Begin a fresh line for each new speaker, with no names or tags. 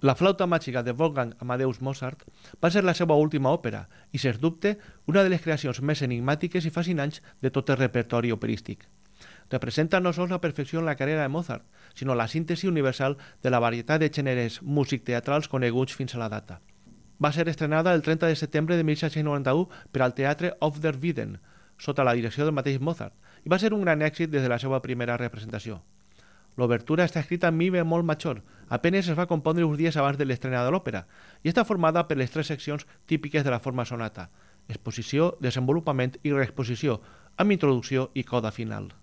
La flauta màgica de Wolfgang Amadeus Mozart va ser la seva última òpera i, sens dubte, una de les creacions més enigmàtiques i fascinants de tot el repertori operístic. Representa no sols la perfecció en la carrera de Mozart, sinó la síntesi universal de la varietat de gèneres músic-teatrals coneguts fins a la data. Va ser estrenada el 30 de setembre de 1791 per al Teatre of der Wieden, sota la direcció del mateix Mozart, i va ser un gran èxit des de la seva primera representació. L'obertura està escrita en mi bemol major, apenas es va compondre uns dies abans de l'estrena de l'òpera, i està formada per les 3 seccions típiques de la forma sonata: exposició, desenvolupament i reexposició, amb introducció i coda final.